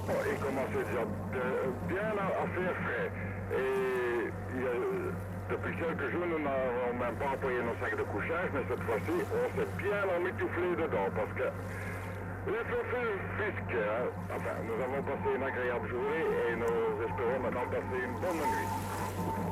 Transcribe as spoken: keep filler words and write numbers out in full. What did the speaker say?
Bon, il commençait déjà de- bien à, à faire frais. Et il y a- depuis quelques jours, nous n'avons même pas employé nos sacs de couchage, mais cette fois-ci, on s'est bien emmitouflé dedans parce que les chauffeurs fiscaux, hein, enfin, nous avons passé une agréable journée et nous espérons maintenant passer une bonne nuit.